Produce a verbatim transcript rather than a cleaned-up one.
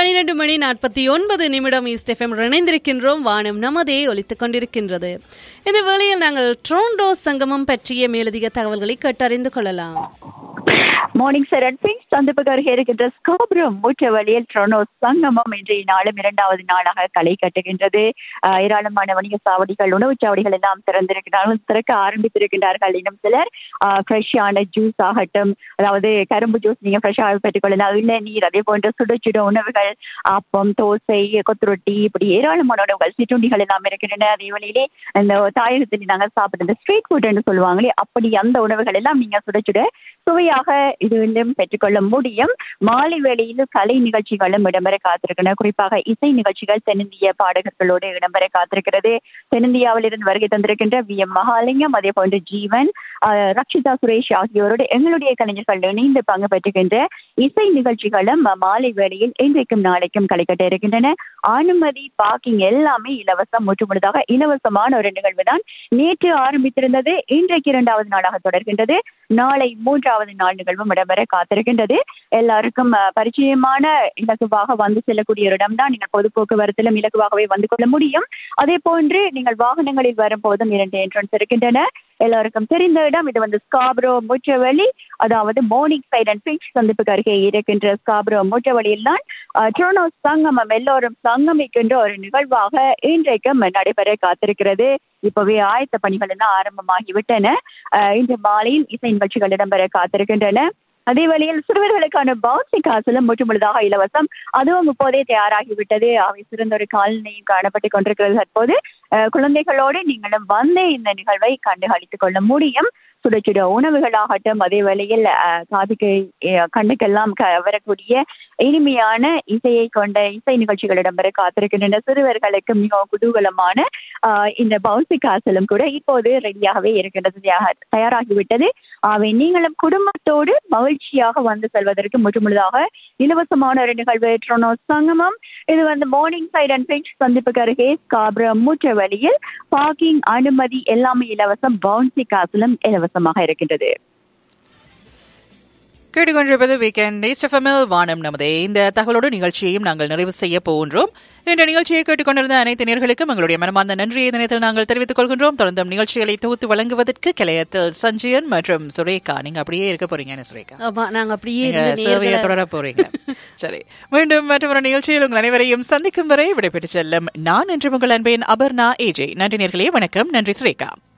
பனிரெண்டு மணி நாற்பத்தி ஒன்பது நிமிடம் ஈஸ்ட் எஃப்எம் இணைந்திருக்கின்றோம். வானம் நமதே ஒலித்துக் கொண்டிருக்கின்றது. இந்த வேளையில் நாங்கள் டொரண்டோ சங்கமம் பற்றிய மேலதிக தகவல்களை கேட்டறிந்து கொள்ளலாம். மார்னிங் சார் அண்ட் பிங்க் சந்திப்புக்கு அருகே இருக்கின்ற ஸ்காப்ரோ மூச்ச வழியில் டொரண்டோ சங்கமம் இன்றைய நாளும் இரண்டாவது நாளாக களை கட்டுகின்றது. ஏராளமான வணிக சாவடிகள், உணவு சாவடிகள் எல்லாம் திறந்திருக்கிறார்கள், திறக்க ஆரம்பித்திருக்கின்றார்கள். இன்னும் சிலர் ஃப்ரெஷ்ஷான ஜூஸ் ஆகட்டும், அதாவது கரும்பு ஜூஸ் நீங்க ஃப்ரெஷ்ஷாக பெற்றுக்கொள்ளலாம், இளநீர், அதே போன்ற சுட சுட உணவுகள், அப்பம், தோசை, கொத்துரொட்டி, இப்படி ஏராளமான உணவுகள், சிற்றுண்டிகள் எல்லாம் இருக்கின்றன. அதே வழியிலே இந்த தாயகத்தில் நாங்கள் சாப்பிடுற ஸ்ட்ரீட் ஃபுட் என்று சொல்லுவாங்களே, அப்படி அந்த உணவுகள் எல்லாம் நீங்க சுட சுட சுவையாக இதுவும் பெற்றுக்கொள்ள முடியும். மாலை வேளையில் கலை நிகழ்ச்சிகளும் இடம்பெற காத்திருக்கின்றன. குறிப்பாக இசை நிகழ்ச்சிகள் தென்னிந்திய பாடகர்களோடு இடம்பெற காத்திருக்கிறது. தென்னிந்தியாவில் இருந்து வருகை தந்திருக்கின்ற வி எம் மகாலிங்கம், அதே போன்று ஜீவன், ரக்ஷிதா சுரேஷ் ஆகியோரோடு எங்களுடைய கலைஞர்கள் இணைந்து பங்கு பெற்றுகின்ற இசை நிகழ்ச்சிகளும் மாலை வேளையில் இன்றைக்கும் நாளைக்கும் களை கட்ட இருக்கின்றன. அனுமதி, பார்க்கிங் எல்லாமே இலவசம், முற்றுமுழுதாக இலவசமான ஒரு நிகழ்வு தான். நேற்று ஆரம்பித்திருந்தது, இன்றைக்கு இரண்டாவது நாளாக தொடர்கின்றது. நாளை மூன்றாவது நாள் நிகழ்வும் இடம்பெற காத்திருக்கின்றது. எல்லாருக்கும் பரிச்சயமான இலகுவாக வந்து செல்லக்கூடிய ஒரு இடம் தான். நீங்கள் பொது போக்குவரத்திலும் இலகுவாகவே வந்து கொள்ள முடியும். அதே போன்று நீங்கள் வாகனங்களில் வரும் போதும் இரண்டு என்ட்ரன்ஸ் இருக்கின்றன. எல்லாருக்கும் தெரிந்த இடம் இது வந்து ஸ்காப்ரோ மூச்சவழி, அதாவது மோர்னிங் சைட் அண்ட் பிங்க் சந்திப்புக்கு அருகே இருக்கின்ற ஸ்காப்ரோ மூச்சவழியில் தான் டொரண்டோ சங்கமம் எல்லோரும் சங்கமிக்கின்ற ஒரு நிகழ்வாக இன்றைக்கும் நடைபெற காத்திருக்கிறது. இப்பவே ஆயத்த பணிகள் எல்லாம் ஆரம்பமாகிவிட்டன. இன்று மாலையில் இசை நிகழ்ச்சிகள் இடம்பெற காத்திருக்கின்றன. அதே வழியில் சிறுவர்களுக்கான பவுன்சி காசலும் முற்றுமுழுதாக இலவசம், அதுவும் இப்போதே தயாராகிவிட்டது. அவை சிறந்த ஒரு காலநிலையும் காணப்பட்டுக் கொண்டிருக்கிறது. தற்போது குழந்தைகளோடு நீங்களும் வந்து இந்த நிகழ்வை கண்டு களித்துக் கொள்ள முடியும். சுட சுட உணவுகளாகட்டும், அதே வேளையில் காதுக்கு கண்ணுக்கெல்லாம் வரக்கூடிய இனிமையான இசையை கொண்ட இசை நிகழ்ச்சிகள் இடம்பெற காத்திருக்கின்றன. சிறுவர்களுக்கு மிகவும் குதூகலமான இந்த பவுன்சி காசலும் கூட இப்போது ரெடியாகவே இருக்கின்றது, தயாராகிவிட்டது. அவை நீங்களும் குடும்பத்தோடு மகிழ்ச்சியாக வந்து செல்வதற்கு முற்றுமுழுதாக இலவசமான ஒரு நிகழ்வு டொரண்டோ சங்கமம். இது வந்து மார்னிங் சைட் அண்ட் பிங்க் சந்திப்புக்கு அருகே ஸ்காப்ரோ மூச்ச வழியில் பார்க்கிங், அனுமதி எல்லாமே இலவசம், பவுன்சி காசலும் இலவசமாக இருக்கின்றது. கேட்டுக்கொண்டிருப்பது வீக்கெண்ட் ஈஸ்ட் எஃப்எம்மில் வானம் நமதே. இந்த தகவலோடு நிகழ்ச்சியையும் நாங்கள் நிறைவு செய்ய போகின்றோம். இந்த நிகழ்ச்சியை கேட்டுக்கொண்டிருந்த அனைத்து நேயர்களுக்கும் எங்களுடைய மனமார்ந்த நன்றியை தினத்தில் நாங்கள் தெரிவித்துக் கொள்கின்றோம். தொடர்ந்தும் நிகழ்ச்சிகளை தொகுத்து வழங்குவதற்கு கிளையத்தில் சஞ்சயன் மற்றும் சுரேகா, நீங்க அப்படியே இருக்க போறீங்க. சுரேகா, நாங்க அப்படியே சேவையை தொடர போறீங்க. சரி, மீண்டும் மற்றொரு நிகழ்ச்சியில் உங்கள் அனைவரையும் சந்திக்கும் வரை விடைபெற்று செல்லும் நான் என்று உங்கள் அன்பேன் அபர்ணா ஏஜே. நன்றி நேயர்களே, வணக்கம். நன்றி சுரேகா.